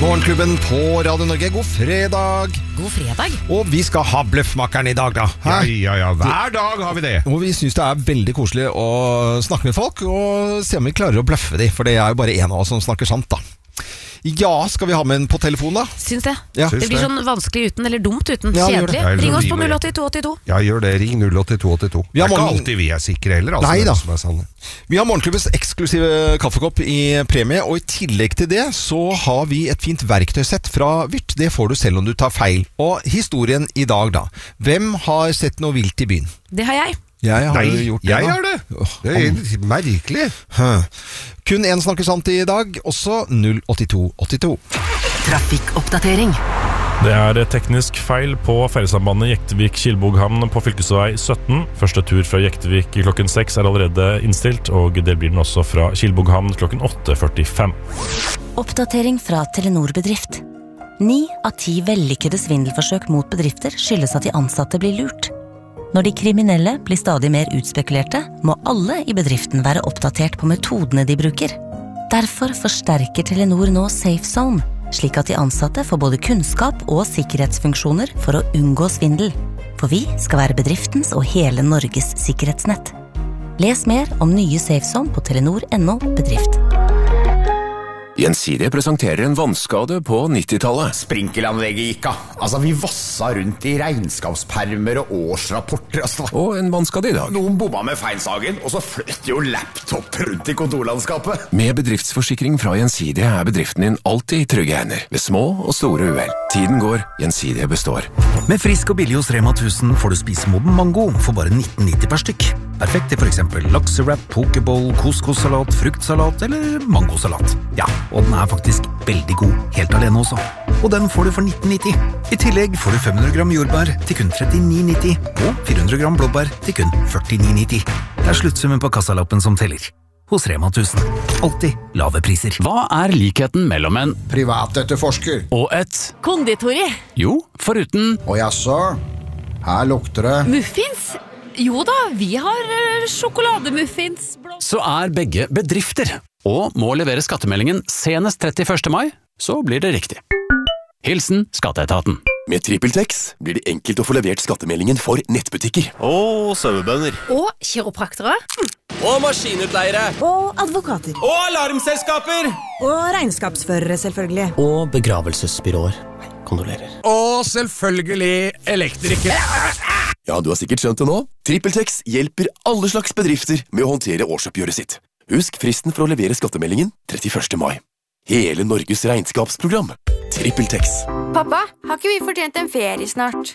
Morgenklubben på Radio Norge, god fredag. God fredag. Og vi skal ha Bløffmakeren i dag da. Ja, hver dag har vi det. Og vi synes det er veldig koselig å snakke med folk og se om vi klarer å bløffe de, for det er jo bare en av oss som snakker sant da. Ja, skal vi ha med en på telefon da? Syns det. Ja. Det blir sånn vanskelig uten, eller dumt uten. Ja, Kjedelig. Ring oss på 08282. Ja, gjør det. Ring 08282. Det er ikke alltid vi er sikre heller. Altså, Nei da. Som er sanne. Vi har morgenklubbens eksklusive kaffekopp i premie, og i tillegg til det så har vi et fint verktøysett fra Vyrt. Det får du selv om du tar feil. Og historien i dag da. Hvem har sett noe vilt i byen? Det har jeg. Jeg har jo gjort det. Jeg har det. Det er merkelig. Kun en snakker sant i dag, også 08282. Trafikkoppdatering. Det er teknisk feil på ferjesambandet Jektvik-Kilboghamn på fylkesvei 17. Første tur fra Jektvik klokken 6 er allerede innstilt, og det blir den også fra Kilboghamn klokken 8:45. Oppdatering fra Telenor Bedrift. 9 av 10 vellykkede svindelforsøk mot bedrifter skyldes at de ansatte blir lurt. Når de kriminelle blir stadig mer utspekulerte, må alle i bedriften være oppdatert på metodene de bruker. Derfor forsterker Telenor nå Safe Zone, slik at de ansatte får både kunnskap og sikkerhetsfunksjoner for å unngå svindel. For vi skal være bedriftens og hele Norges sikkerhetsnett. Les mer om nye Safe Zone på telenor.no bedrift. Gjensidige presenterer en vannskade på 90-tallet. Sprinkelanlegget gikk av. Altså, vi vassa rundt i regnskapspermer og årsrapporter. Altså. Og en vannskade i dag. Noen bomma med feilsagen, og så fløt jo laptop rundt i kontorlandskapet. Med bedriftsforsikring fra Gjensidige er bedriften din alltid i trygge hender, ved små og store uhell. Tiden går, Gjensidige består. Med frisk og billig hos Rema 1000 får du spise moden mango for bare 19,90 per stykk. Perfekt i for eksempel laksewrap, pokeball, couscous-salat, fruktsalat eller mangosalat. Ja, og den er faktisk veldig god, helt alene også. Og den får du for 19,90. I tillegg får du 500 gram jordbær til kun 39,90 og 400 gram blåbær til kun 49,90. Det er sluttsummen på kassalappen som teller. Hos Rema 1000. Alltid lave priser. Hva er likheten mellom en Privatetterforsker. og et Konditori. Jo, foruten Og jaså, her lukter det. Muffins. Jo da, vi har sjokolademuffins. så er begge bedrifter, og må levere skattemeldingen senest 31. mai, så blir det riktig. Hilsen Skatteetaten. Med TrippelTex blir det enkelt å få levert skattemeldingen for nettbutikker. Og sauebønder. Og kiropraktere. Og maskinutleiere. Og advokater. Og alarmselskaper. Og regnskapsførere, selvfølgelig. Og begravelsesbyråer. Kondolerer. Og selvfølgelig elektriker. Ja, du har sikkert skjønt det nå. TrippelTex hjelper alle slags bedrifter med å håndtere årsoppgjøret sitt. Husk fristen for å levere skattemeldingen 31. mai. Hele Norges regnskapsprogram. TrippelTex. Pappa, har ikke vi fortjent en ferie snart?